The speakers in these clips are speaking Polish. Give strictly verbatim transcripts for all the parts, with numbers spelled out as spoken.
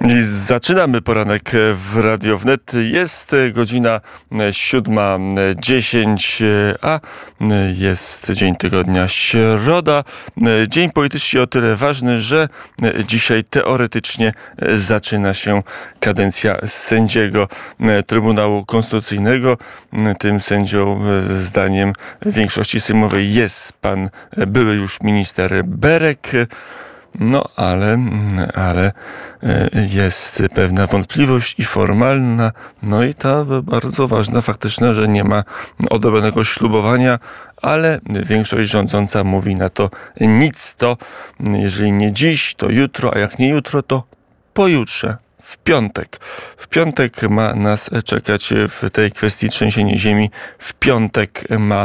I zaczynamy poranek w Radio Wnet. Jest godzina siódma dziesięć, a jest dzień tygodnia środa. Dzień politycznie o tyle ważny, że dzisiaj teoretycznie zaczyna się kadencja sędziego Trybunału Konstytucyjnego. Tym sędzią, zdaniem większości sejmowej, jest pan były już minister Berek. No, ale, ale jest pewna wątpliwość i formalna, no i ta bardzo ważna, faktyczna, że nie ma odebranego ślubowania, ale większość rządząca mówi na to nic. To jeżeli nie dziś, to jutro, a jak nie jutro, to pojutrze. W piątek. W piątek ma nas czekać w tej kwestii trzęsienie ziemi. W piątek ma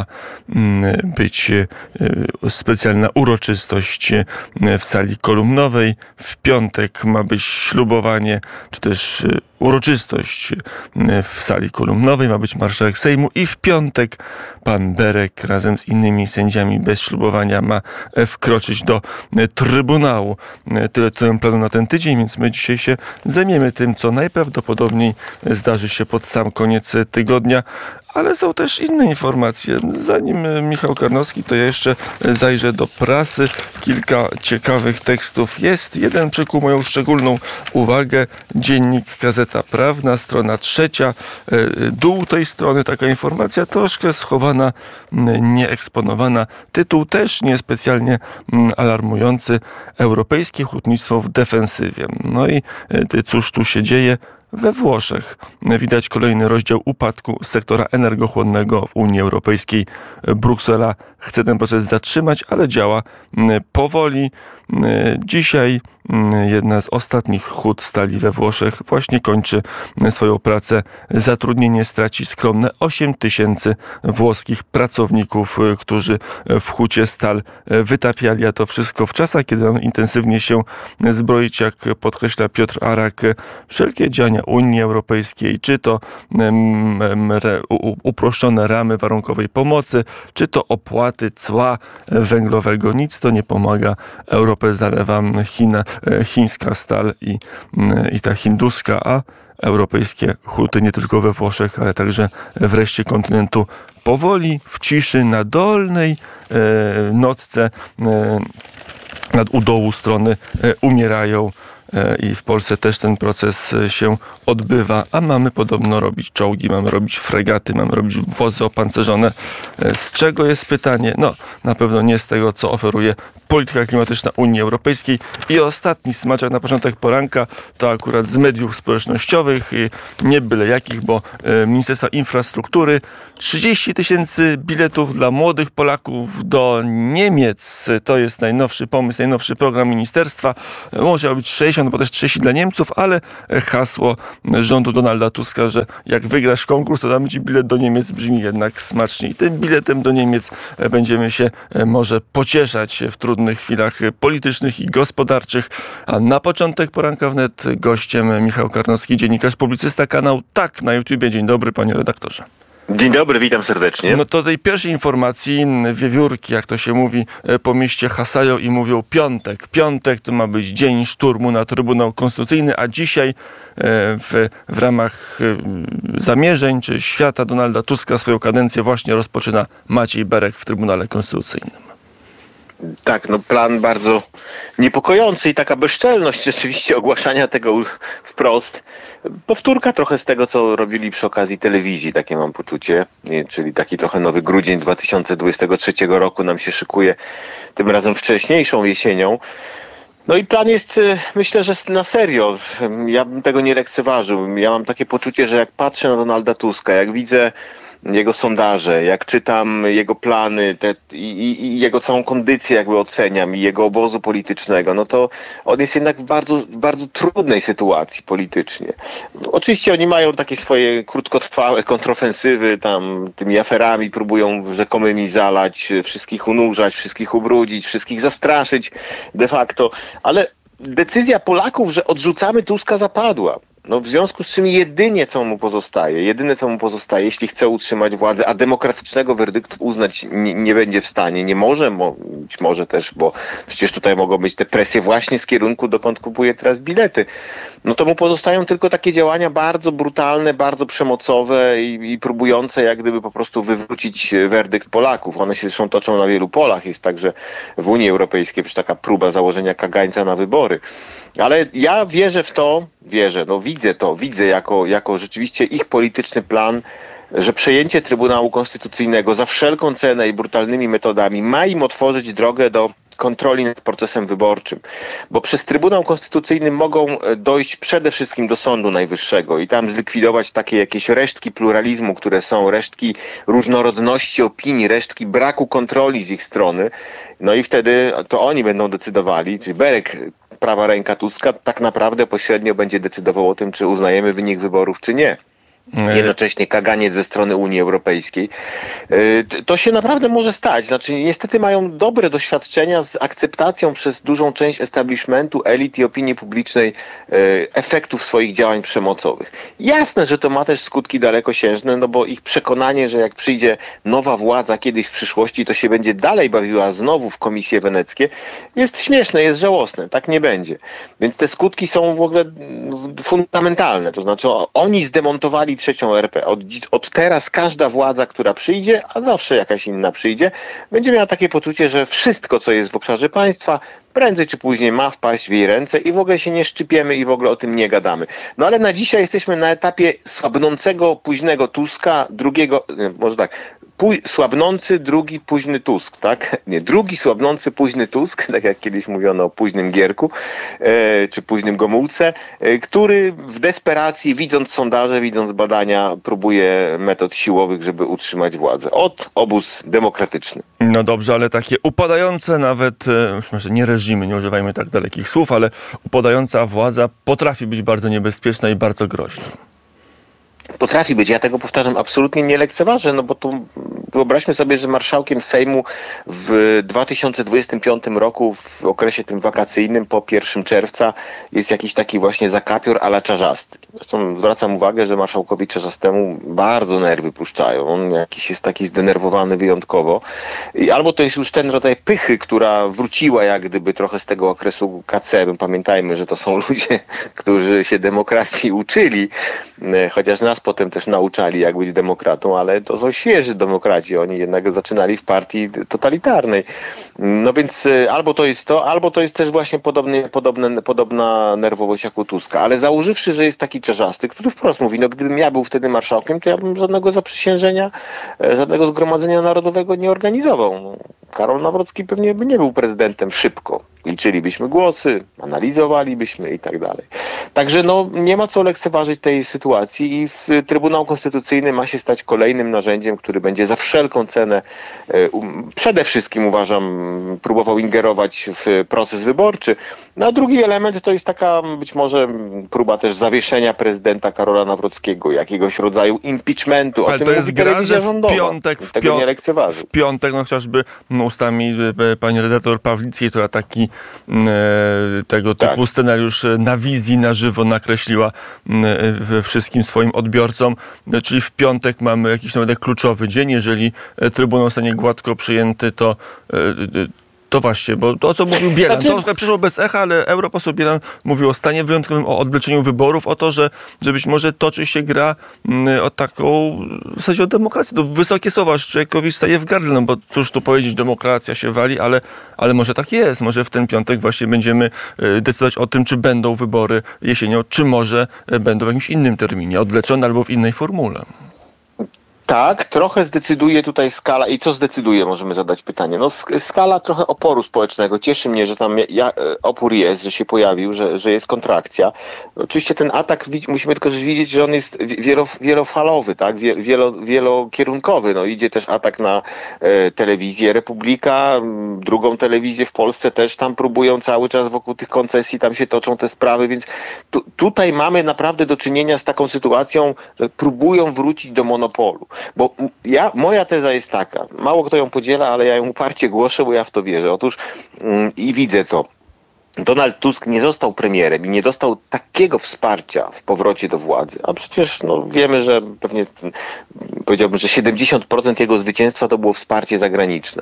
być specjalna uroczystość w sali kolumnowej. W piątek ma być ślubowanie, czy też uroczystość w sali kolumnowej. Ma być marszałek Sejmu i w piątek pan Berek razem z innymi sędziami bez ślubowania ma wkroczyć do Trybunału. Tyle tyłem planu na ten tydzień, więc my dzisiaj się zajmiemy tym, co najprawdopodobniej zdarzy się pod sam koniec tygodnia. Ale są też inne informacje. Zanim Michał Karnowski, to ja jeszcze zajrzę do prasy. Kilka ciekawych tekstów jest. Jeden przykuł moją szczególną uwagę. Dziennik Gazeta Prawna, strona trzecia. Dół tej strony, taka informacja troszkę schowana, nieeksponowana. Tytuł też niespecjalnie alarmujący. Europejskie hutnictwo w defensywie. No i cóż tu się dzieje? We Włoszech widać kolejny rozdział upadku sektora energochłonnego w Unii Europejskiej. Bruksela chce ten proces zatrzymać, ale działa powoli. Dzisiaj jedna z ostatnich hut stali we Włoszech właśnie kończy swoją pracę. Zatrudnienie straci skromne osiem tysięcy włoskich pracowników, którzy w hucie stal wytapiali, a to wszystko w czasach, kiedy mamy intensywnie się zbroić, jak podkreśla Piotr Arak, wszelkie działania Unii Europejskiej, czy to uproszczone ramy warunkowej pomocy, czy to opłaty cła węglowego. Nic to nie pomaga. Europę zalewa China, chińska stal i, i ta hinduska, a europejskie huty nie tylko we Włoszech, ale także w reszcie kontynentu powoli, w ciszy, na dolnej e, nocce e, nad u dołu strony e, umierają. I w Polsce też ten proces się odbywa, a mamy podobno robić czołgi, mamy robić fregaty, mamy robić wozy opancerzone. Z czego jest pytanie? No, na pewno nie z tego, co oferuje polityka klimatyczna Unii Europejskiej. I ostatni smaczek na początek poranka to akurat z mediów społecznościowych, nie byle jakich, bo Ministerstwa Infrastruktury trzydzieści tysięcy biletów dla młodych Polaków do Niemiec. To jest najnowszy pomysł, najnowszy program ministerstwa. Może być sześćdziesiąt, bo też trzydzieści dla Niemców, ale hasło rządu Donalda Tuska, że jak wygrasz konkurs, to damy ci bilet do Niemiec, brzmi jednak smacznie. I tym biletem do Niemiec będziemy się może pocieszać w trudnych chwilach politycznych i gospodarczych. A na początek poranka wnet gościem Michał Karnowski, dziennikarz, publicysta, kanał Tak na YouTubie. Dzień dobry, panie redaktorze. Dzień dobry, witam serdecznie. No to tej pierwszej informacji, wiewiórki, jak to się mówi, po mieście hasają i mówią piątek. Piątek to ma być dzień szturmu na Trybunał Konstytucyjny, a dzisiaj w, w ramach zamierzeń czy świata Donalda Tuska swoją kadencję właśnie rozpoczyna Maciej Berek w Trybunale Konstytucyjnym. Tak, no plan bardzo niepokojący i taka bezczelność rzeczywiście ogłaszania tego wprost. Powtórka trochę z tego, co robili przy okazji telewizji, takie mam poczucie, czyli taki trochę nowy grudzień dwa tysiące dwudziestego trzeciego roku nam się szykuje, tym razem wcześniejszą jesienią. No i plan jest, myślę, że na serio. Ja bym tego nie lekceważył. Ja mam takie poczucie, że jak patrzę na Donalda Tuska, jak widzę jego sondaże, jak czytam jego plany te, i, i jego całą kondycję jakby oceniam i jego obozu politycznego, no to on jest jednak w bardzo, w bardzo trudnej sytuacji politycznie. Oczywiście oni mają takie swoje krótkotrwałe kontrofensywy, tam tymi aferami próbują rzekomymi zalać, wszystkich unurzać, wszystkich ubrudzić, wszystkich zastraszyć de facto, ale decyzja Polaków, że odrzucamy Tuska, zapadła. No w związku z czym jedynie co mu pozostaje, jedyne co mu pozostaje, jeśli chce utrzymać władzę, a demokratycznego werdyktu uznać nie, nie będzie w stanie, nie może, mo, być może też, bo przecież tutaj mogą być te presje właśnie z kierunku, dokąd kupuje teraz bilety, no to mu pozostają tylko takie działania bardzo brutalne, bardzo przemocowe i, i próbujące jak gdyby po prostu wywrócić werdykt Polaków. One się zresztą toczą na wielu polach. Jest także w Unii Europejskiej przecież taka próba założenia kagańca na wybory. Ale ja wierzę w to, wierzę, no widzę to, widzę jako, jako rzeczywiście ich polityczny plan, że przejęcie Trybunału Konstytucyjnego za wszelką cenę i brutalnymi metodami ma im otworzyć drogę do kontroli nad procesem wyborczym, bo przez Trybunał Konstytucyjny mogą dojść przede wszystkim do Sądu Najwyższego i tam zlikwidować takie jakieś resztki pluralizmu, które są, resztki różnorodności opinii, resztki braku kontroli z ich strony, no i wtedy to oni będą decydowali, czyli Berek, prawa ręka Tuska, tak naprawdę pośrednio będzie decydował o tym, czy uznajemy wynik wyborów, czy nie. Jednocześnie kaganiec ze strony Unii Europejskiej. To się naprawdę może stać. Znaczy, niestety mają dobre doświadczenia z akceptacją przez dużą część establishmentu, elit i opinii publicznej efektów swoich działań przemocowych. Jasne, że to ma też skutki dalekosiężne, no bo ich przekonanie, że jak przyjdzie nowa władza kiedyś w przyszłości, to się będzie dalej bawiła znowu w Komisje Weneckie, jest śmieszne, jest żałosne. Tak nie będzie. Więc te skutki są w ogóle fundamentalne. To znaczy, oni zdemontowali trzecią R P. Od, od teraz każda władza, która przyjdzie, a zawsze jakaś inna przyjdzie, będzie miała takie poczucie, że wszystko, co jest w obszarze państwa, prędzej czy później ma wpaść w jej ręce i w ogóle się nie szczypiemy i w ogóle o tym nie gadamy. No ale na dzisiaj jesteśmy na etapie słabnącego, późnego Tuska, drugiego, może tak, Pój, słabnący, drugi, późny Tusk, tak? Nie, drugi słabnący, późny Tusk, tak jak kiedyś mówiono o późnym Gierku, e, czy późnym Gomułce, e, który w desperacji, widząc sondaże, widząc badania, próbuje metod siłowych, żeby utrzymać władzę. Od obóz demokratyczny. No dobrze, ale takie upadające nawet, już może nie reżimy, nie używajmy tak dalekich słów, ale upadająca władza potrafi być bardzo niebezpieczna i bardzo groźna. Potrafi być. Ja tego, powtarzam, absolutnie nie lekceważę, no bo tu wyobraźmy sobie, że marszałkiem Sejmu w dwa tysiące dwudziestym piątym roku, w okresie tym wakacyjnym, po pierwszego czerwca, jest jakiś taki właśnie zakapior a la Czarzasty. Zresztą zwracam uwagę, że marszałkowi Czarzastemu bardzo nerwy puszczają. On jakiś jest taki zdenerwowany wyjątkowo. I albo to jest już ten rodzaj pychy, która wróciła jak gdyby trochę z tego okresu K C. Pamiętajmy, że to są ludzie, którzy się demokracji uczyli, chociaż nas potem też nauczali, jak być demokratą, ale to są świeży demokraci. Oni jednak zaczynali w partii totalitarnej. No więc albo to jest to, albo to jest też właśnie podobny, podobne, podobna nerwowość jak u Tuska. Ale założywszy, że jest taki Czarzasty, który wprost mówi, no gdybym ja był wtedy marszałkiem, to ja bym żadnego zaprzysiężenia, żadnego zgromadzenia narodowego nie organizował. No, Karol Nawrocki pewnie by nie był prezydentem szybko. Liczylibyśmy głosy, analizowalibyśmy i tak dalej. Także no, nie ma co lekceważyć tej sytuacji i w Trybunał Konstytucyjny ma się stać kolejnym narzędziem, który będzie za wszelką cenę um, przede wszystkim, uważam, próbował ingerować w proces wyborczy. No a drugi element to jest taka być może próba też zawieszenia prezydenta Karola Nawrockiego, jakiegoś rodzaju impeachmentu. O Ale tym to jest gra, że w rządowa. piątek, w, Tego pią- nie lekceważy. w piątek, no chociażby no, ustami e, pani redaktor Pawlickiej, która taki e, tego typu Tak. scenariusz na wizji, na żywo nakreśliła e, wszystkim swoim odbiorcom. E, czyli w piątek mamy jakiś nawet kluczowy dzień. Jeżeli Trybunał zostanie gładko przyjęty, to e, To właśnie, bo to, co mówił Bielan, Znaczy... to przeszło bez echa, ale europoseł Bielan mówił o stanie wyjątkowym, o odwleczeniu wyborów, o to, że, że być może toczy się gra mm, o taką, w zasadzie o demokrację. To wysokie słowa, człowiekowi staje w gardle, no bo cóż tu powiedzieć, demokracja się wali, ale, ale może tak jest. Może w ten piątek właśnie będziemy y, decydować o tym, czy będą wybory jesienią, czy może y, będą w jakimś innym terminie, odwleczone albo w innej formule. Tak, trochę zdecyduje tutaj skala. I co zdecyduje, możemy zadać pytanie. No skala trochę oporu społecznego. Cieszy mnie, że tam ja, opór jest, że się pojawił, że, że jest kontrakcja. Oczywiście ten atak, musimy tylko widzieć, że on jest wielo, wielofalowy, tak? Wielo, wielokierunkowy. No, idzie też atak na e, telewizję Republika, drugą telewizję w Polsce też tam próbują cały czas wokół tych koncesji, tam się toczą te sprawy, więc tu, tutaj mamy naprawdę do czynienia z taką sytuacją, że próbują wrócić do monopolu. Bo ja, moja teza jest taka, mało kto ją podziela, ale ja ją uparcie głoszę, bo ja w to wierzę. Otóż yy, i widzę to. Donald Tusk nie został premierem i nie dostał takiego wsparcia w powrocie do władzy, a przecież no, wiemy, że pewnie powiedziałbym, że siedemdziesiąt procent jego zwycięstwa to było wsparcie zagraniczne.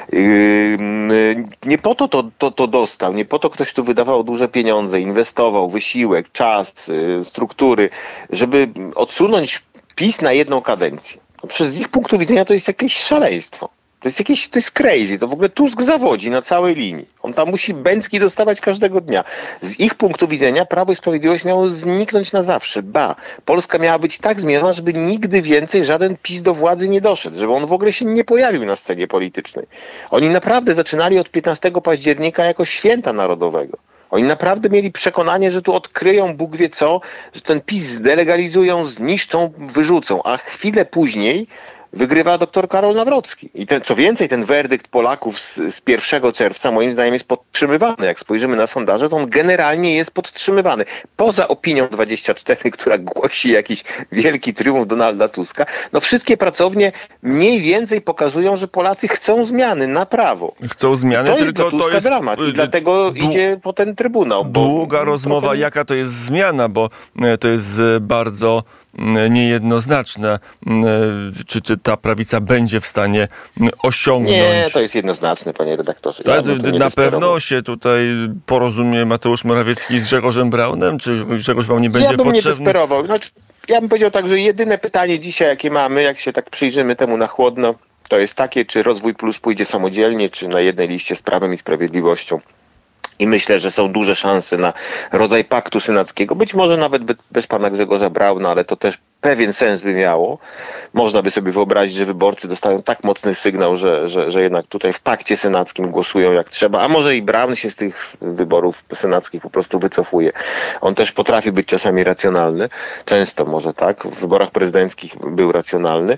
Yy, nie po to to, to to dostał, nie po to ktoś tu wydawał duże pieniądze, inwestował wysiłek, czas, yy, struktury, żeby odsunąć PiS na jedną kadencję. No, przez ich punktu widzenia to jest jakieś szaleństwo. To jest jakieś, to jest crazy, to w ogóle Tusk zawodzi na całej linii. On tam musi bęcki dostawać każdego dnia. Z ich punktu widzenia Prawo i Sprawiedliwość miało zniknąć na zawsze. Ba, Polska miała być tak zmieniona, żeby nigdy więcej żaden PiS do władzy nie doszedł, żeby on w ogóle się nie pojawił na scenie politycznej. Oni naprawdę zaczynali od piętnastego października jako święta narodowego. Oni naprawdę mieli przekonanie, że tu odkryją Bóg wie co, że ten PiS zdelegalizują, zniszczą, wyrzucą, a chwilę później wygrywa doktor Karol Nawrocki. I ten, co więcej, ten werdykt Polaków z, z pierwszego czerwca moim zdaniem jest podtrzymywany. Jak spojrzymy na sondaże, to on generalnie jest podtrzymywany. Poza opinią dwadzieścia cztery, która głosi jakiś wielki triumf Donalda Tuska, no wszystkie pracownie mniej więcej pokazują, że Polacy chcą zmiany na prawo. Chcą zmiany, I to tylko jest to jest dramat i dlatego idzie po ten trybunał. Długa rozmowa, trochę... jaka to jest zmiana, bo to jest bardzo niejednoznaczne, czy, czy ta prawica będzie w stanie osiągnąć. Nie, to jest jednoznaczne, panie redaktorze. Ja na pewno się tutaj porozumie Mateusz Morawiecki z Grzegorzem Braunem, czy Grzegorz Braun nie będzie ja bym potrzebny? Nie desperował. Znaczy, ja bym powiedział tak, że jedyne pytanie dzisiaj, jakie mamy, jak się tak przyjrzymy temu na chłodno, to jest takie, czy Rozwój Plus pójdzie samodzielnie, czy na jednej liście z Prawem i Sprawiedliwością. I myślę, że są duże szanse na rodzaj paktu senackiego. Być może nawet bez pana Grzegorza Brauna, ale to też pewien sens by miało. Można by sobie wyobrazić, że wyborcy dostają tak mocny sygnał, że, że, że jednak tutaj w pakcie senackim głosują jak trzeba, a może i Braun się z tych wyborów senackich po prostu wycofuje. On też potrafi być czasami racjonalny. Często może tak. W wyborach prezydenckich był racjonalny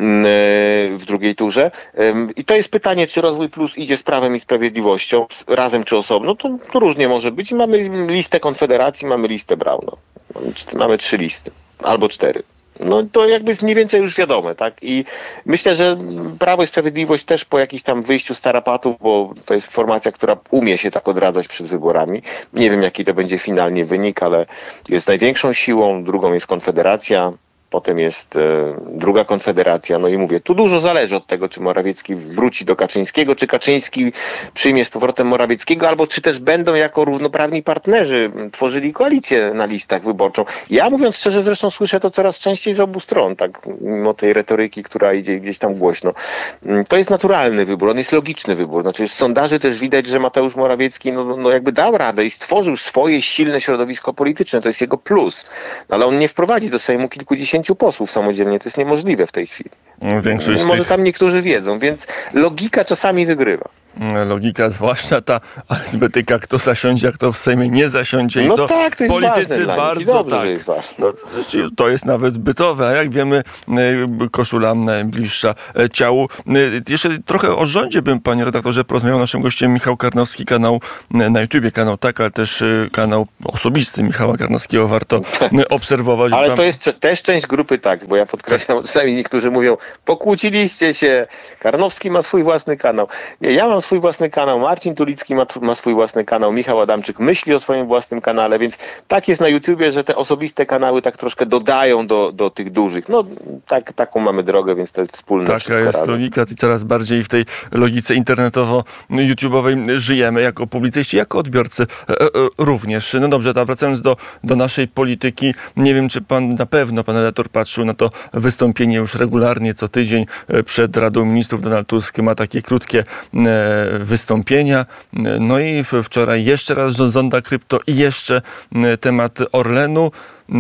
w drugiej turze. I to jest pytanie, czy Rozwój Plus idzie z Prawem i Sprawiedliwością, razem czy osobno. To, to różnie może być. Mamy listę Konfederacji, mamy listę Brauna. Mamy trzy listy. Albo cztery. No to jakby jest mniej więcej już wiadome, tak? I myślę, że Prawo i Sprawiedliwość też po jakimś tam wyjściu z tarapatów, bo to jest formacja, która umie się tak odradzać przed wyborami. Nie wiem, jaki to będzie finalnie wynik, ale jest największą siłą, drugą jest Konfederacja, potem jest e, druga Konfederacja. No i mówię, tu dużo zależy od tego, czy Morawiecki wróci do Kaczyńskiego, czy Kaczyński przyjmie z powrotem Morawieckiego, albo czy też będą jako równoprawni partnerzy tworzyli koalicję na listach wyborczą. Ja mówiąc szczerze, zresztą słyszę to coraz częściej z obu stron, tak, mimo tej retoryki, która idzie gdzieś tam głośno. To jest naturalny wybór, on jest logiczny wybór. Znaczy z sondaży też widać, że Mateusz Morawiecki no, no jakby dał radę i stworzył swoje silne środowisko polityczne, to jest jego plus. Ale on nie wprowadzi do Sejmu kilkudziesięciu posłów samodzielnie. To jest niemożliwe w tej chwili. Większość Może tych... tam niektórzy wiedzą, więc logika czasami wygrywa. Logika, zwłaszcza ta arytmetyka, kto zasiądzie, a kto w Sejmie nie zasiądzie. I no to tak, to jest politycy bardzo dobrze, tak. Jest no, to jest nawet bytowe, a jak wiemy, koszula bliższa ciału. Jeszcze trochę o rządzie bym, panie redaktorze, porozmawiał. Naszym gościem Michał Karnowski, kanał na YouTubie, kanał tak, ale też kanał osobisty Michała Karnowskiego warto obserwować. Ale tam... to jest też część grupy tak, bo ja podkreślam, czasami niektórzy mówią, pokłóciliście się, Karnowski ma swój własny kanał. Nie, ja mam swój własny kanał, Marcin Tulicki ma, ma swój własny kanał, Michał Adamczyk myśli o swoim własnym kanale, więc tak jest na YouTubie, że te osobiste kanały tak troszkę dodają do, do tych dużych. No tak, taką mamy drogę, więc to jest wspólne. Taka jest logika i coraz bardziej w tej logice internetowo-youtubowej żyjemy jako publicyści, jako odbiorcy e, e, również. No dobrze, to wracając do, do naszej polityki, nie wiem, czy pan na pewno, pan redaktor patrzył na to wystąpienie już regularnie co tydzień przed Radą Ministrów. Donald Tusk ma takie krótkie e, wystąpienia. No i wczoraj jeszcze raz zonda krypto i jeszcze temat Orlenu.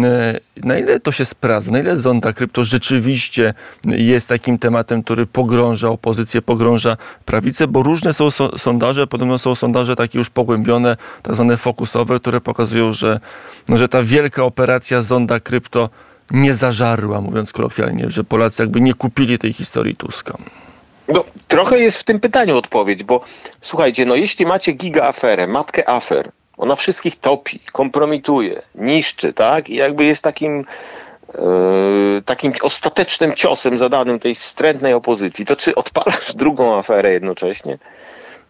Na ile to się sprawdza? Na ile zonda krypto rzeczywiście jest takim tematem, który pogrąża opozycję, pogrąża prawicę? Bo różne są so- sondaże, podobno są sondaże takie już pogłębione, tak zwane fokusowe, które pokazują, że, no, że ta wielka operacja zonda krypto nie zażarła, mówiąc kolokwialnie, że Polacy jakby nie kupili tej historii Tuska. No, trochę jest w tym pytaniu odpowiedź, bo słuchajcie, no jeśli macie giga aferę, matkę afer, ona wszystkich topi, kompromituje, niszczy, tak? I jakby jest takim, yy, takim ostatecznym ciosem zadanym tej wstrętnej opozycji, to czy odpalasz drugą aferę jednocześnie?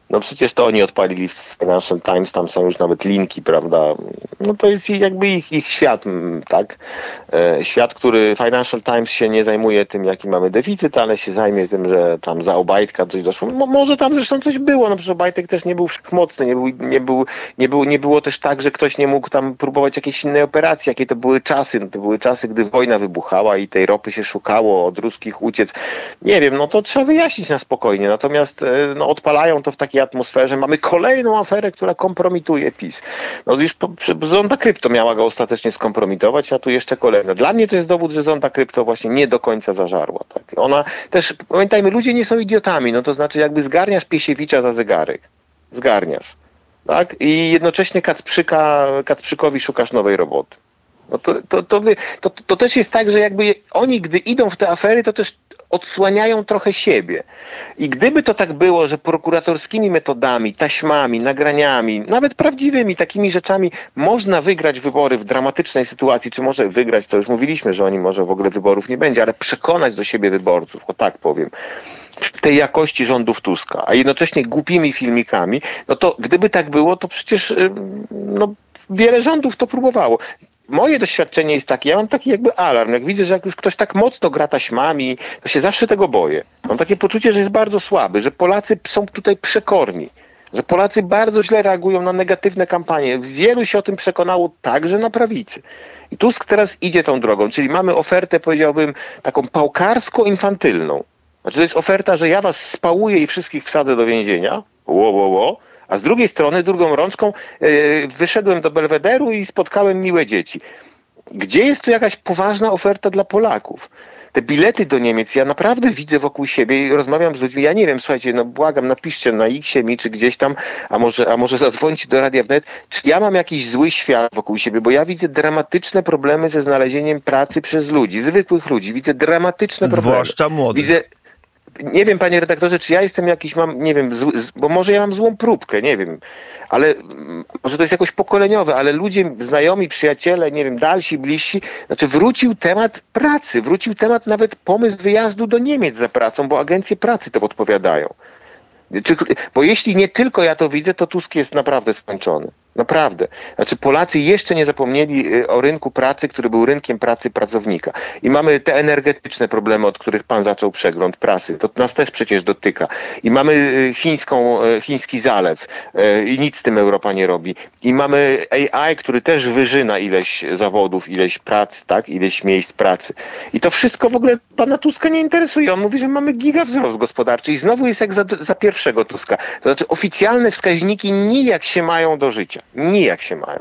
No przecież to oni odpalili w Financial Times, tam są już nawet linki, prawda? No to jest jakby ich, ich świat, tak? E, świat, który Financial Times się nie zajmuje tym, jaki mamy deficyt, ale się zajmie tym, że tam za Obajtka coś doszło. No, może tam zresztą coś było, no przecież Obajtek też nie był wszechmocny, nie, był, nie, był, nie, był, nie było też tak, że ktoś nie mógł tam próbować jakiejś innej operacji, jakie to były czasy. No to były czasy, gdy wojna wybuchała i tej ropy się szukało, od ruskich uciec. Nie wiem, no to trzeba wyjaśnić na spokojnie. Natomiast no, odpalają to w takiej atmosferze. Mamy kolejną aferę, która kompromituje PiS. No już po, Zonda Krypto miała go ostatecznie skompromitować, a tu jeszcze kolejna. Dla mnie to jest dowód, że Zonda Krypto właśnie nie do końca zażarła. Tak? Ona też, pamiętajmy, ludzie nie są idiotami, no to znaczy jakby zgarniasz Piesiewicza za zegarek. Zgarniasz. Tak? I jednocześnie Kacprzyka, Kacprzykowi szukasz nowej roboty. No to, to, to, wy, to, to też jest tak, że jakby oni, gdy idą w te afery, to też odsłaniają trochę siebie. I gdyby to tak było, że prokuratorskimi metodami, taśmami, nagraniami, nawet prawdziwymi takimi rzeczami można wygrać wybory w dramatycznej sytuacji, czy może wygrać, to już mówiliśmy, że oni może w ogóle wyborów nie będzie, ale przekonać do siebie wyborców, o tak powiem, tej jakości rządów Tuska, a jednocześnie głupimi filmikami, no to gdyby tak było, to przecież no, wiele rządów to próbowało. Moje doświadczenie jest takie, ja mam taki jakby alarm, jak widzę, że jak już ktoś tak mocno gra taśmami, to się zawsze tego boję. Mam takie poczucie, że jest bardzo słaby, że Polacy są tutaj przekorni, że Polacy bardzo źle reagują na negatywne kampanie. Wielu się o tym przekonało także na prawicy. I Tusk teraz idzie tą drogą, czyli mamy ofertę, powiedziałbym, taką pałkarsko-infantylną. Znaczy to jest oferta, że ja was spałuję i wszystkich wsadzę do więzienia, ło, ło, ło. A z drugiej strony, drugą rączką, yy, wyszedłem do Belwederu i spotkałem miłe dzieci. Gdzie jest tu jakaś poważna oferta dla Polaków? Te bilety do Niemiec, ja naprawdę widzę wokół siebie i rozmawiam z ludźmi, ja nie wiem, słuchajcie, no błagam, napiszcie na X-ie mi, czy gdzieś tam, a może, a może zadzwońcie do Radia Wnet, czy ja mam jakiś zły świat wokół siebie, bo ja widzę dramatyczne problemy ze znalezieniem pracy przez ludzi, zwykłych ludzi, widzę dramatyczne problemy. Zwłaszcza młodych. Widzę, nie wiem, panie redaktorze, czy ja jestem jakiś, mam, nie wiem, zły, bo może ja mam złą próbkę, nie wiem, ale może to jest jakoś pokoleniowe, ale ludzie, znajomi, przyjaciele, nie wiem, dalsi, bliżsi, znaczy wrócił temat pracy, wrócił temat nawet pomysł wyjazdu do Niemiec za pracą, bo agencje pracy to podpowiadają. Czy, bo jeśli nie tylko ja to widzę, to Tusk jest naprawdę skończony. Naprawdę. Znaczy Polacy jeszcze nie zapomnieli o rynku pracy, który był rynkiem pracy pracownika. I mamy te energetyczne problemy, od których pan zaczął przegląd prasy. To nas też przecież dotyka. I mamy chińską, chiński zalew i nic z tym Europa nie robi. I mamy A I, który też wyżyna ileś zawodów, ileś prac, tak, ileś miejsc pracy. I to wszystko w ogóle pana Tuska nie interesuje. On mówi, że mamy gigawzrost gospodarczy i znowu jest jak za, za pierwszego Tuska. To znaczy oficjalne wskaźniki nijak się mają do życia. Nijak się mają.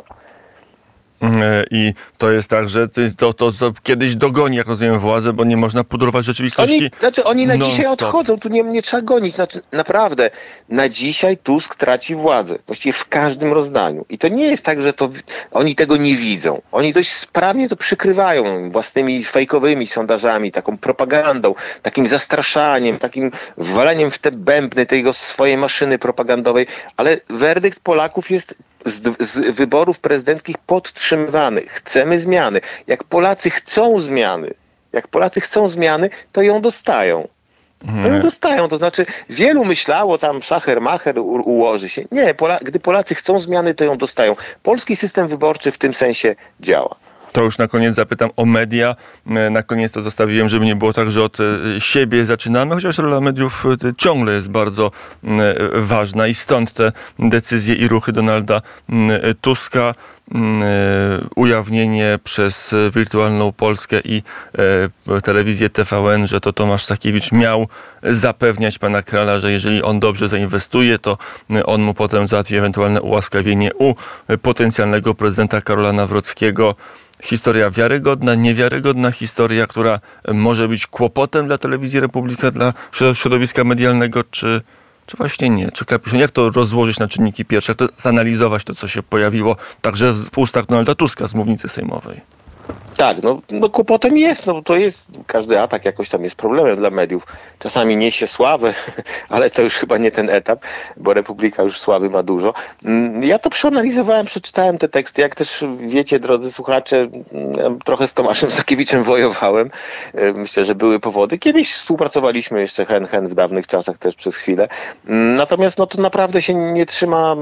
I to jest tak, że to, to, to kiedyś dogoni, jak rozumiem, władzę, bo nie można pudrować rzeczywistości. Oni, znaczy oni na dzisiaj non-stop. odchodzą, tu nie, nie trzeba gonić. Znaczy, naprawdę, na dzisiaj Tusk traci władzę. Właściwie w każdym rozdaniu. I to nie jest tak, że to oni tego nie widzą. Oni dość sprawnie to przykrywają własnymi fejkowymi sondażami, taką propagandą, takim zastraszaniem, takim waleniem w te bębny tej swojej maszyny propagandowej. Ale werdykt Polaków jest Z, z wyborów prezydenckich podtrzymywany. Chcemy zmiany. Jak Polacy chcą zmiany, jak Polacy chcą zmiany, to ją dostają. To ją dostają. To znaczy wielu myślało tam szacher macher u, ułoży się. Nie, Pola, gdy Polacy chcą zmiany, to ją dostają. Polski system wyborczy w tym sensie działa. To już na koniec zapytam o media. Na koniec to zostawiłem, żeby nie było tak, że od siebie zaczynamy, chociaż rola mediów ciągle jest bardzo ważna i stąd te decyzje i ruchy Donalda Tuska. Ujawnienie przez Wirtualną Polskę i telewizję T V N, że to Tomasz Sakiewicz miał zapewniać pana Krala, że jeżeli on dobrze zainwestuje, to on mu potem załatwi ewentualne ułaskawienie u potencjalnego prezydenta Karola Nawrockiego. Historia wiarygodna, niewiarygodna historia, która może być kłopotem dla Telewizji Republika, dla środowiska medialnego, czy, czy właśnie nie? Czy Kapiszon, jak to rozłożyć na czynniki pierwsze, jak to zanalizować to, co się pojawiło także w ustach Donalda Tuska z mównicy sejmowej? Tak, no, no kłopotem jest, no to jest, każdy atak jakoś tam jest problemem dla mediów. Czasami niesie sławę, ale to już chyba nie ten etap, bo Republika już sławy ma dużo. Ja to przeanalizowałem, przeczytałem te teksty, jak też wiecie, drodzy słuchacze, trochę z Tomaszem Sakiewiczem wojowałem. Myślę, że były powody. Kiedyś współpracowaliśmy jeszcze hen hen w dawnych czasach też przez chwilę. Natomiast no to naprawdę się nie trzyma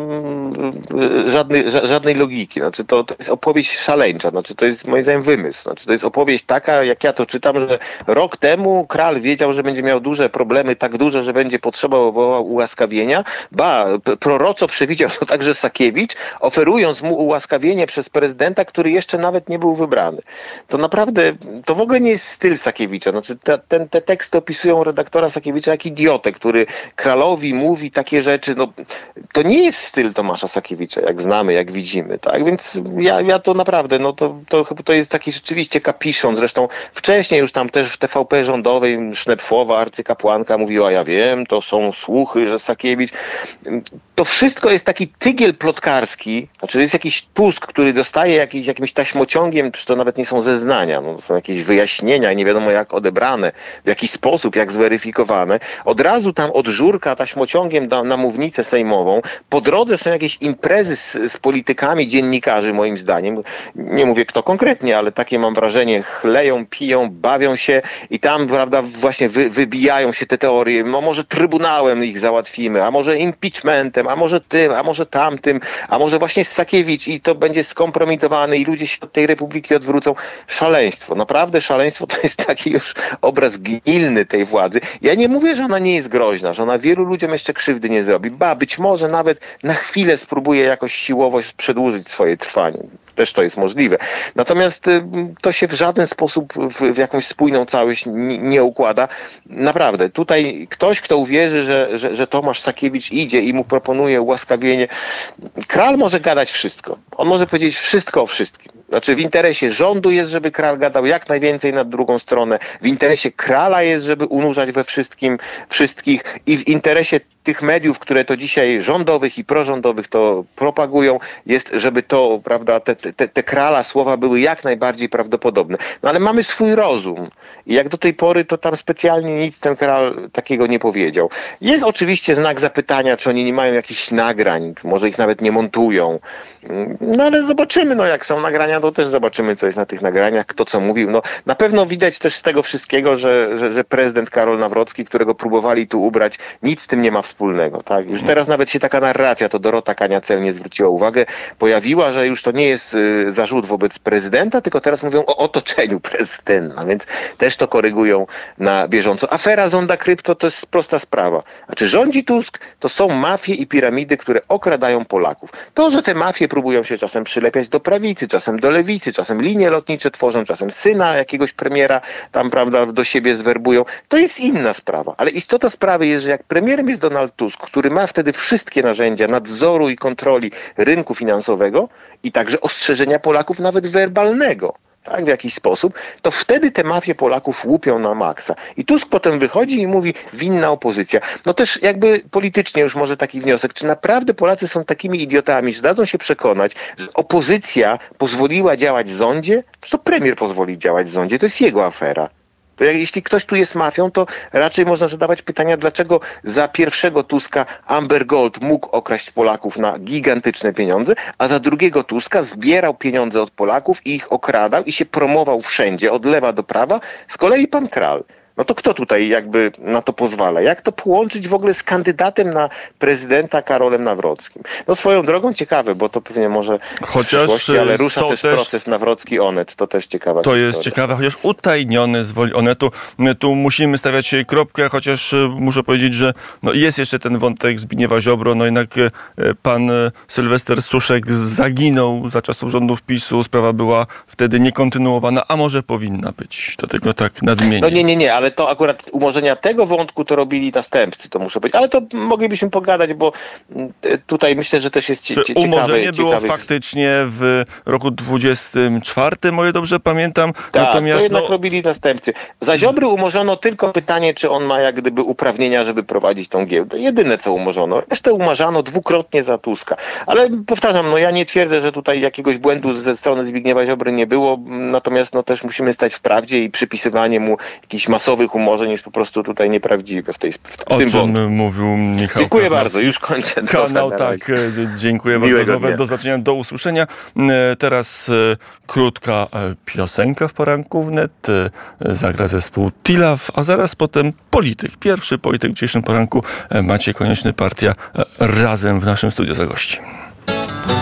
żadnej, żadnej logiki. Znaczy to, to jest opowieść szaleńcza, znaczy to jest moim zdaniem wymysł. Znaczy to jest opowieść taka, jak ja to czytam, że rok temu król wiedział, że będzie miał duże problemy, tak duże, że będzie potrzebował ułaskawienia. Ba, proroczo przewidział to także Sakiewicz, oferując mu ułaskawienie przez prezydenta, który jeszcze nawet nie był wybrany. To naprawdę, to w ogóle nie jest styl Sakiewicza. Znaczy te, ten, te teksty opisują redaktora Sakiewicza jak idiotę, który królowi mówi takie rzeczy. No, to nie jest styl Tomasza Sakiewicza, jak znamy, jak widzimy. Tak? Więc ja, ja to naprawdę, no to, to, to jest taki rzeczywiście kapiszon. Zresztą wcześniej już tam też w T V P rządowej Sznepfowa, arcykapłanka mówiła, ja wiem, to są słuchy, że Sakiewicz. To wszystko jest taki tygiel plotkarski, znaczy jest jakiś Tusk, który dostaje jakiś, jakimś taśmociągiem, czy to nawet nie są zeznania, no to są jakieś wyjaśnienia, nie wiadomo jak odebrane, w jaki sposób, jak zweryfikowane. Od razu tam od żurka taśmociągiem na, na mównicę sejmową. Po drodze są jakieś imprezy z, z politykami, dziennikarzy moim zdaniem. Nie mówię kto konkretnie, ale takie mam wrażenie, chleją, piją, bawią się i tam, prawda, właśnie wy, wybijają się te teorie. No może trybunałem ich załatwimy, a może impeachmentem, a może tym, a może tamtym, a może właśnie Sakiewicz i to będzie skompromitowany i ludzie się od tej Republiki odwrócą. Szaleństwo, naprawdę szaleństwo to jest taki już obraz gnilny tej władzy. Ja nie mówię, że ona nie jest groźna, że ona wielu ludziom jeszcze krzywdy nie zrobi. Ba, być może nawet na chwilę spróbuje jakoś siłowo przedłużyć swoje trwanie. Też to jest możliwe. Natomiast y, to się w żaden sposób w, w jakąś spójną całość nie, nie układa. Naprawdę, tutaj ktoś, kto uwierzy, że, że, że Tomasz Sakiewicz idzie i mu proponuje ułaskawienie, król może gadać wszystko. On może powiedzieć wszystko o wszystkim. Znaczy w interesie rządu jest, żeby król gadał jak najwięcej na drugą stronę. W interesie króla jest, żeby unurzać we wszystkim wszystkich i w interesie tych mediów, które to dzisiaj rządowych i prorządowych to propagują, jest, żeby to, prawda, te, te, te króla słowa były jak najbardziej prawdopodobne. No ale mamy swój rozum i jak do tej pory to tam specjalnie nic ten król takiego nie powiedział. Jest oczywiście znak zapytania, czy oni nie mają jakichś nagrań, może ich nawet nie montują. No ale zobaczymy, no jak są nagrania, to też zobaczymy, co jest na tych nagraniach, kto co mówił. No na pewno widać też z tego wszystkiego, że, że, że prezydent Karol Nawrocki, którego próbowali tu ubrać, nic z tym nie ma wspólnego. Tak? Już teraz nawet się taka narracja, to Dorota Kania-Celnie zwróciła uwagę, pojawiła, że już to nie jest y, zarzut wobec prezydenta, tylko teraz mówią o otoczeniu prezydenta, więc też to korygują na bieżąco. Afera Zonda Krypto to jest prosta sprawa. Znaczy rządzi Tusk, to są mafie i piramidy, które okradają Polaków. To, że te mafie próbują się czasem przylepiać do prawicy, czasem do lewicy, czasem linie lotnicze tworzą, czasem syna jakiegoś premiera tam, prawda, do siebie zwerbują, to jest inna sprawa. Ale istota sprawy jest, że jak premierem jest Donald Tusk, który ma wtedy wszystkie narzędzia nadzoru i kontroli rynku finansowego i także ostrzeżenia Polaków nawet werbalnego, tak, w jakiś sposób, to wtedy te mafie Polaków łupią na maksa. I Tusk potem wychodzi i mówi, winna opozycja. No też jakby politycznie już może taki wniosek, czy naprawdę Polacy są takimi idiotami, że dadzą się przekonać, że opozycja pozwoliła działać w rządzie, to premier pozwoli działać w rządzie, to jest jego afera. To jak, jeśli ktoś tu jest mafią, to raczej można zadawać pytania, dlaczego za pierwszego Tuska Amber Gold mógł okraść Polaków na gigantyczne pieniądze, a za drugiego Tuska zbierał pieniądze od Polaków i ich okradał i się promował wszędzie, od lewa do prawa, z kolei pan Kral. No to kto tutaj jakby na to pozwala? Jak to połączyć w ogóle z kandydatem na prezydenta Karolem Nawrockim? No swoją drogą ciekawe, bo to pewnie może chociaż w przyszłości, ale rusza też, też proces Nawrocki-Onet. To też ciekawe. To jest ciekawe, chociaż utajniony z woli Onetu. Tu musimy stawiać kropkę, chociaż muszę powiedzieć, że no jest jeszcze ten wątek Zbigniewa Ziobro. No jednak pan Sylwester Suszek zaginął za czasów rządów PiSu. Sprawa była wtedy niekontynuowana, a może powinna być. Do tego tak nadmienię. No nie, nie, nie, ale ale to akurat umorzenia tego wątku to robili następcy, to muszę powiedzieć. Ale to moglibyśmy pogadać, bo tutaj myślę, że też jest cie, cie, ciekawe. Umorzenie było ciekawy... faktycznie w roku dwudziestym czwartym, o ile dobrze pamiętam. Tak, Natomiast to jednak no... robili następcy. Za Ziobry umorzono tylko pytanie, czy on ma jak gdyby uprawnienia, żeby prowadzić tą giełdę. Jedyne, co umorzono. Resztę umarzano dwukrotnie za Tuska. Ale powtarzam, no ja nie twierdzę, że tutaj jakiegoś błędu ze strony Zbigniewa Ziobry nie było, natomiast no też musimy stać w prawdzie i przypisywanie mu jakichś masowych umorzeń jest po prostu tutaj nieprawdziwe w, tej, w, w o tym czym wątku. mówił Michał Dziękuję Karnowski. bardzo, już kończę. Kanał, tak, dziękuję Miłego bardzo. dnia. Do zobaczenia, do usłyszenia. Teraz krótka piosenka w poranku wnet. Zagra zespół Tilaw, a zaraz potem polityk. Pierwszy polityk w dzisiejszym poranku. Maciej Konieczny, partia Razem w naszym studiu zagości.